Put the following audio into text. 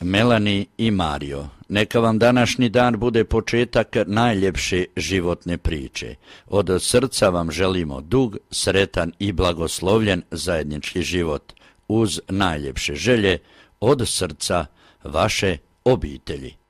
Melani i Mario, neka vam današnji dan bude početak najljepše životne priče. Od srca vam želimo dug, sretan i blagoslovljen zajednički život. Uz najljepše želje, od srca vaše obitelji.